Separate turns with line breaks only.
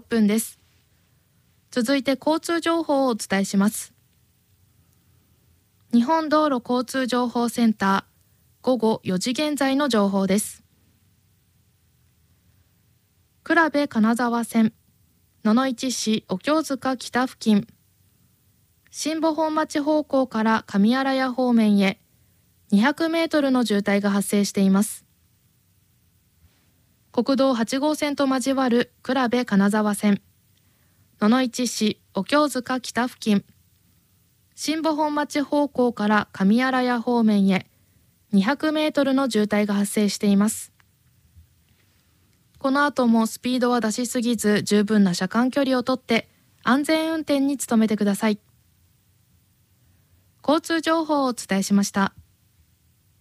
分です。続いて交通情報をお伝えします。日本道路交通情報センター午後4時現在の情報です。倉部金沢線野々市市お経塚北付近、新保本町方向から上新谷方面へ200メートルの渋滞が発生しています。国道8号線と交わる倉部金沢線野々市市お経塚北付近、新保本町方向から上新谷方面へ200メートルの渋滞が発生しています。この後もスピードは出しすぎず、十分な車間距離をとって安全運転に努めてください。交通情報をお伝えしました。